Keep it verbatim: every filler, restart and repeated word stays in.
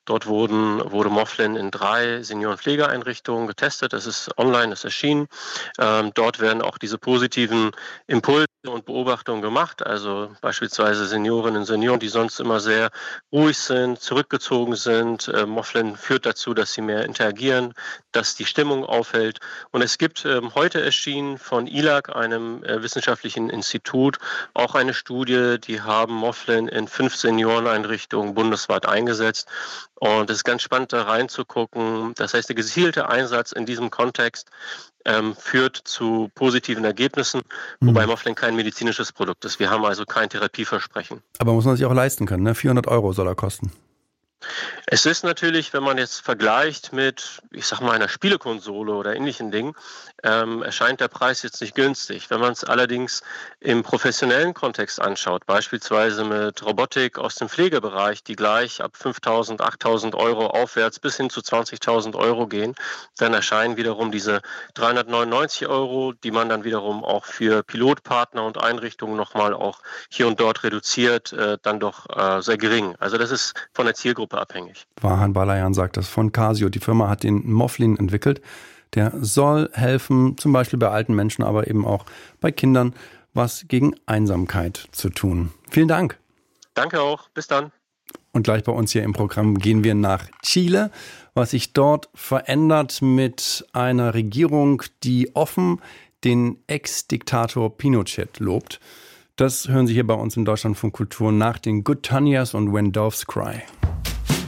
Dort wurden, wurde Moflin in drei Seniorenpflegeeinrichtungen getestet. Das ist online, das ist erschienen. Ähm, dort werden auch diese positiven Impulse und Beobachtungen gemacht. Also beispielsweise Seniorinnen und Senioren, die sonst immer sehr ruhig sind, zurückgezogen sind. Äh, Moflin führt dazu, dass sie mehr interagieren, dass die Stimmung aufhält. Und es gibt ähm, heute erschienen von I L A C, einem äh, wissenschaftlichen Institut, auch eine Studie, die haben Moflin in fünf Senioreneinrichtungen bundesweit eingesetzt. Und es ist ganz spannend, da reinzugucken. Das heißt, der gezielte Einsatz in diesem Kontext ähm, führt zu positiven Ergebnissen, mhm. wobei Moflin kein medizinisches Produkt ist. Wir haben also kein Therapieversprechen. Aber muss man sich auch leisten können, ne? vierhundert Euro soll er kosten. Es ist natürlich, wenn man jetzt vergleicht mit, ich sag mal, einer Spielekonsole oder ähnlichen Dingen, ähm, erscheint der Preis jetzt nicht günstig. Wenn man es allerdings im professionellen Kontext anschaut, beispielsweise mit Robotik aus dem Pflegebereich, die gleich ab fünftausend, achttausend Euro aufwärts bis hin zu zwanzigtausend Euro gehen, dann erscheinen wiederum diese dreihundertneunundneunzig Euro, die man dann wiederum auch für Pilotpartner und Einrichtungen nochmal auch hier und dort reduziert, äh, dann doch äh, sehr gering. Also das ist von der Zielgruppe abhängig. Vahan Balayan sagt das von Casio. Die Firma hat den Moflin entwickelt. Der soll helfen, zum Beispiel bei alten Menschen, aber eben auch bei Kindern, was gegen Einsamkeit zu tun. Vielen Dank. Danke auch. Bis dann. Und gleich bei uns hier im Programm gehen wir nach Chile, was sich dort verändert mit einer Regierung, die offen den Ex-Diktator Pinochet lobt. Das hören Sie hier bei uns in Deutschlandfunk Kultur nach den Good Tanyas und When Doves Cry.